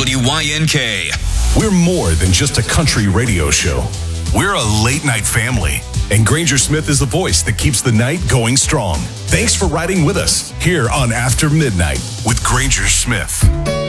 WYNK. We're more than just a country radio show. We're a late night family. And Granger Smith is the voice that keeps the night going strong. Thanks for riding with us here on After Midnight with Granger Smith.